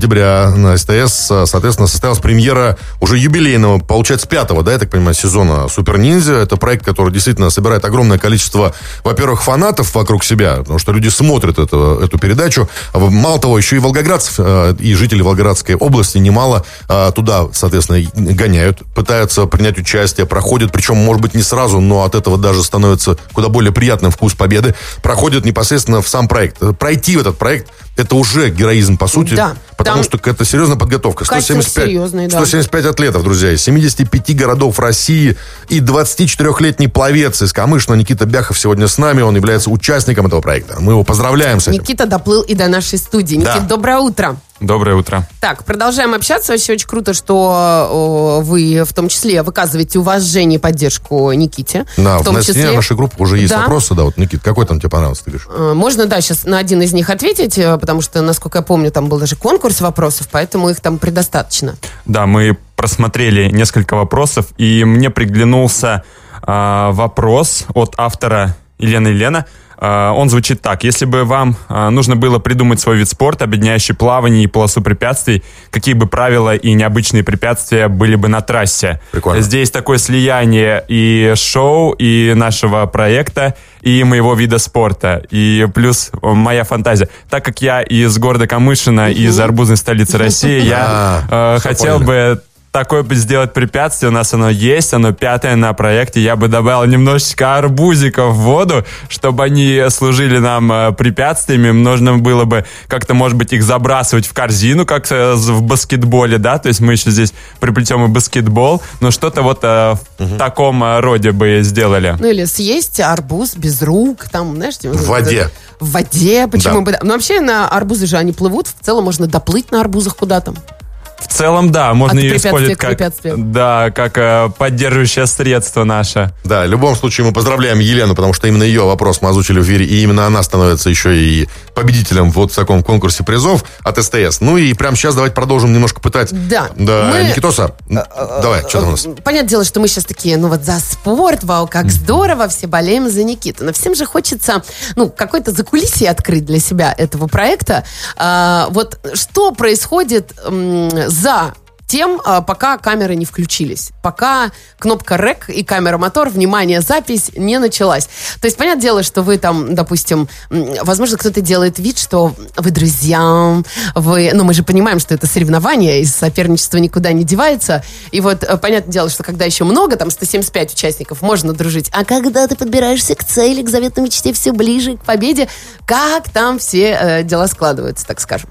октября на СТС, соответственно, состоялась премьера уже юбилейного, получается, 5-го, да, я так понимаю, сезона «Супер Ниндзя». Это проект, который действительно собирает огромное количество, во-первых, фанатов вокруг себя, потому что люди смотрят эту передачу. Мало того, еще и волгоградцев, и жители Волгоградской области немало туда, соответственно, гоняют, пытаются принять участие, проходят, причем, может быть, не сразу, но от этого даже становится куда более приятным вкус победы, проходят непосредственно в сам проект. Пройти в этот проект — это уже героизм, по сути, да, потому что это серьезная подготовка. 175 атлетов, друзья, из 75 городов России и 24-летний пловец из Камышина Никита Бяхов сегодня с нами. Он является участником этого проекта. Мы его поздравляем с этим. Никита доплыл и до нашей студии. Да. Никита, доброе утро. Доброе утро. Так, продолжаем общаться. Вообще очень круто, что вы в том числе выказываете уважение и поддержку Никите. Да, в том на стене нашей группы уже есть вопросы. Да, вот, Никит, какой там тебе понравился, ты говоришь? Можно, да, сейчас на один из них ответить, потому что, насколько я помню, там был даже конкурс вопросов, поэтому их там предостаточно. Да, мы просмотрели несколько вопросов, и мне приглянулся вопрос от автора Елена. Он звучит так. Если бы вам нужно было придумать свой вид спорта, объединяющий плавание и полосу препятствий, какие бы правила и необычные препятствия были бы на трассе? Прикольно. Здесь такое слияние и шоу, и нашего проекта, и моего вида спорта. И плюс моя фантазия. Так как я из города Камышина, из арбузной столицы России, я хотел бы такое сделать препятствие. У нас оно есть, оно 5-е на проекте. Я бы добавил немножечко арбузиков в воду, чтобы они служили нам препятствиями. Нужно было бы как-то, может быть, их забрасывать в корзину, как в баскетболе, да, то есть мы еще здесь приплетем и баскетбол, но что-то вот в таком роде бы сделали. Ну или съесть арбуз без рук, там, знаешь... В воде. В воде, почему бы... Да. Ну вообще на арбузы же они плывут, в целом можно доплыть на арбузах куда-то. В целом, да, можно ее использовать как поддерживающее средство наше. Да, в любом случае мы поздравляем Елену, потому что именно ее вопрос мы озвучили в эфире, и именно она становится еще и победителем вот в таком конкурсе призов от СТС. Ну и прямо сейчас давайте продолжим немножко пытать. Да. Никитоса, давай, что там у нас? Понятное дело, что мы сейчас такие, ну вот за спорт, вау, как здорово, все болеем за Никиту. Но всем же хочется, какое-то закулисье открыть для себя этого проекта. Вот что происходит за тем, пока камеры не включились, пока кнопка рек и камера-мотор, внимание, запись не началась. То есть, понятное дело, что вы там, допустим, возможно, кто-то делает вид, что вы друзья, мы же понимаем, что это соревнование, и соперничество никуда не девается. И вот, понятное дело, что когда еще много, там 175 участников, можно дружить. А когда ты подбираешься к цели, к заветной мечте, все ближе к победе, как там все дела складываются, так скажем?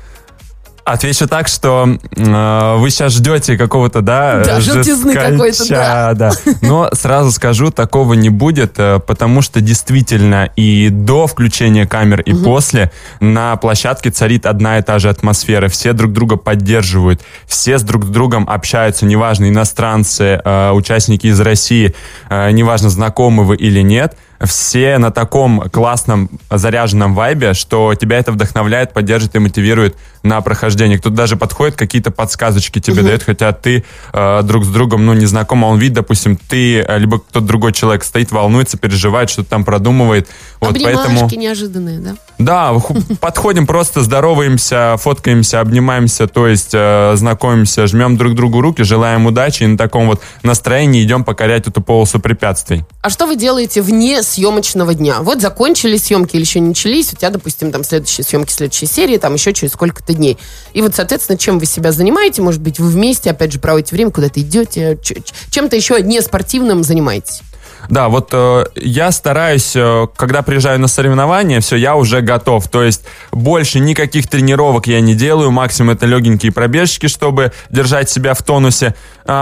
Отвечу так, что вы сейчас ждете какого-то, желтизны какой-то, да. Но сразу скажу, такого не будет, потому что действительно и до включения камер, и после на площадке царит одна и та же атмосфера. Все друг друга поддерживают, все с друг с другом общаются, неважно, иностранцы, участники из России, неважно, знакомы вы или нет. Все на таком классном заряженном вайбе, что тебя это вдохновляет, поддерживает и мотивирует на прохождение. Кто-то даже подходит, какие-то подсказочки тебе дает, хотя ты друг с другом, не знаком, а он видит, допустим, ты, либо кто-то другой человек стоит, волнуется, переживает, что-то там продумывает. Обнимашки неожиданные, да? Да, подходим, просто здороваемся, фоткаемся, обнимаемся, то есть знакомимся, жмем друг другу руки, желаем удачи и на таком вот настроении идем покорять эту полосу препятствий. А что вы делаете вне съемочного дня? Вот закончились съемки или еще не начались, у тебя, допустим, там следующие съемки, следующей серии, там еще через сколько-то дней. И вот, соответственно, чем вы себя занимаете? Может быть, вы вместе, опять же, проводите время, куда-то идете, чем-то еще не спортивным занимаетесь? Да, вот я стараюсь, когда приезжаю на соревнования, все, я уже готов. То есть больше никаких тренировок я не делаю. Максимум это легенькие пробежки, чтобы держать себя в тонусе.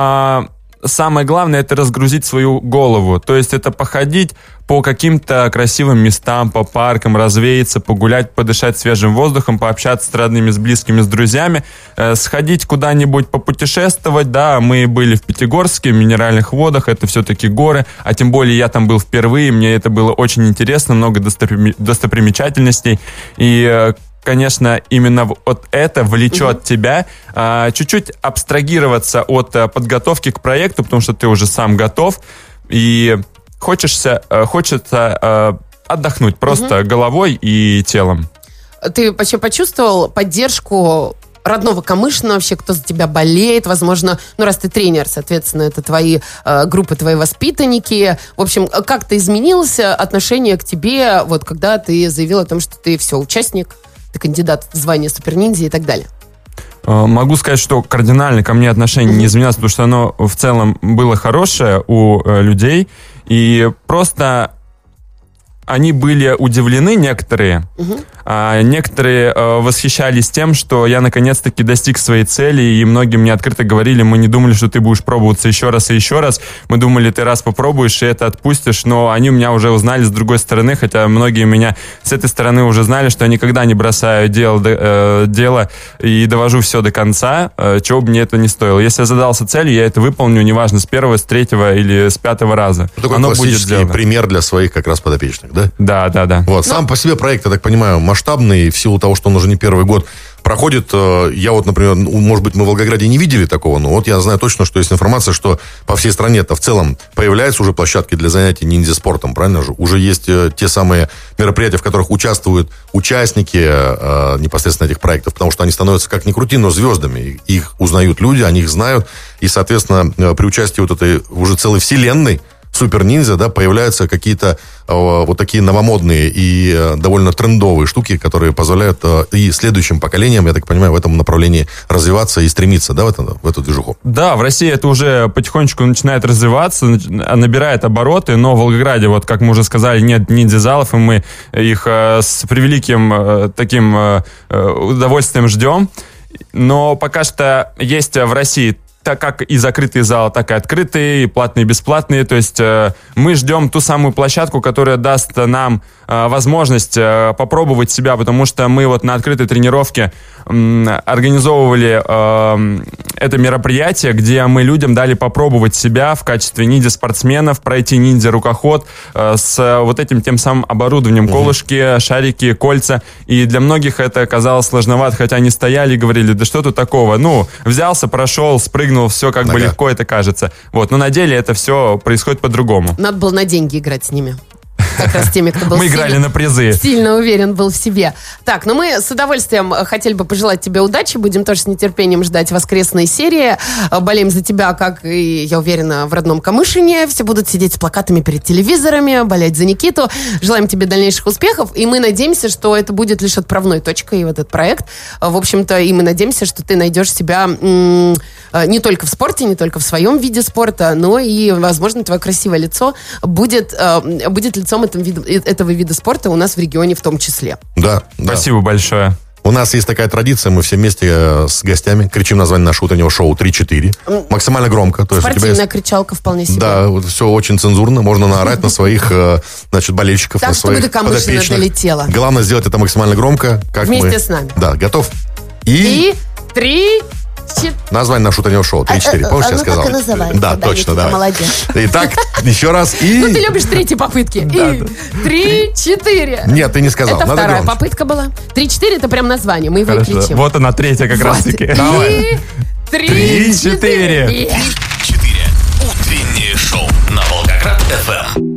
Самое главное — это разгрузить свою голову. То есть это походить по каким-то красивым местам, по паркам, развеяться, погулять, подышать свежим воздухом, пообщаться с родными, с близкими, с друзьями, сходить куда-нибудь попутешествовать. Да, мы были в Пятигорске, в Минеральных водах, это все-таки горы, а тем более я там был впервые, мне это было очень интересно, много достопримечательностей. И конечно, именно вот это влечет тебя чуть-чуть абстрагироваться от подготовки к проекту, потому что ты уже сам готов, и хочется отдохнуть просто головой и телом. Ты вообще почувствовал поддержку родного Камышина вообще, кто за тебя болеет, возможно, ну, раз ты тренер, соответственно, это твои группы, твои воспитанники. В общем, как-то изменилось отношение к тебе, вот, когда ты заявил о том, что ты все, участник, ты кандидат в звание суперниндзя и так далее? Могу сказать, что кардинально ко мне отношение не изменилось, потому что оно в целом было хорошее у людей, и просто они были удивлены, некоторые, а некоторые восхищались тем, что я наконец-таки достиг своей цели, и многие мне открыто говорили: мы не думали, что ты будешь пробоваться еще раз и еще раз, мы думали, ты раз попробуешь и это отпустишь, но они меня уже узнали с другой стороны, хотя многие меня с этой стороны уже знали, что я никогда не бросаю дело и довожу все до конца, чего бы мне это ни стоило. Если я задался целью, я это выполню, неважно, с первого, с третьего или с пятого раза. Такой классический пример для своих как раз подопечных, да? Да. Вот, сам по себе проект, я так понимаю, масштабный, в силу того, что он уже не первый год проходит. Я вот, например, может быть, мы в Волгограде не видели такого, но вот я знаю точно, что есть информация, что по всей стране-то в целом появляются уже площадки для занятий ниндзя-спортом, правильно же? Уже есть те самые мероприятия, в которых участвуют участники непосредственно этих проектов, потому что они становятся, как ни крути, но звездами. Их узнают люди, они их знают, и, соответственно, при участии вот этой уже целой вселенной супер-ниндзя, да, появляются какие-то вот такие новомодные и довольно трендовые штуки, которые позволяют и следующим поколениям, я так понимаю, в этом направлении развиваться и стремиться, да, в эту движуху. Да, в России это уже потихонечку начинает развиваться, набирает обороты, но в Волгограде, вот как мы уже сказали, нет ниндзя-залов, и мы их с превеликим таким удовольствием ждем. Но пока что есть в России так как и закрытые залы, так и открытые, и платные, и бесплатные. То есть мы ждем ту самую площадку, которая даст нам возможность попробовать себя, потому что мы вот на открытой тренировке организовывали это мероприятие, где мы людям дали попробовать себя в качестве ниндзя-спортсменов, пройти ниндзя-рукоход с вот этим тем самым оборудованием, колышки, шарики, кольца. И для многих это оказалось сложновато, хотя они стояли и говорили: да что тут такого? Ну, взялся, прошел, спрыгнул, все как бы легко это кажется. Вот, но на деле это все происходит по-другому. Надо было на деньги играть с ними. Как раз теми, кто был мы играли на призы. Сильно уверен был в себе. Так, ну мы с удовольствием хотели бы пожелать тебе удачи. Будем тоже с нетерпением ждать воскресной серии. Болеем за тебя, как и, я уверена, в родном Камышине. Все будут сидеть с плакатами перед телевизорами, болеть за Никиту. Желаем тебе дальнейших успехов. И мы надеемся, что это будет лишь отправной точкой, вот этот проект. В общем-то, и мы надеемся, что ты найдешь себя не только в спорте, не только в своем виде спорта, но и, возможно, твое красивое лицо будет лицом этого вида спорта у нас в регионе в том числе. Да. Спасибо большое. У нас есть такая традиция, мы все вместе с гостями кричим название нашего утреннего шоу 3-4. Максимально громко. То есть спортивная кричалка вполне себе. Да, вот все очень цензурно. Можно наорать на своих, болельщиков, на своих подопечных. Так, чтобы до Камышина долетело. Главное сделать это максимально громко. Вместе с нами. Да, готов? И 3... Название нашего утреннего шоу 3-4. Помнишь, я сказал? Так и называется. Да, точно, да. Молодец. Итак, еще раз. Ну, ты любишь третьи попытки. И 3-4. Нет, ты не сказал. Это вторая попытка была. 3-4 это прям название. Мы его и кричим. Вот она, третья как раз-таки. Давай. 3-4. 3-4. Утреннее шоу на Волгоград FM.